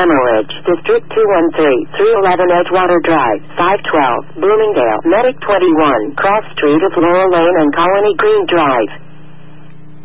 Ridge, District 213, 311 Edgewater Drive, 512, Bloomingdale, Medic 21, Cross Street of Laurel Lane and Colony Green Drive.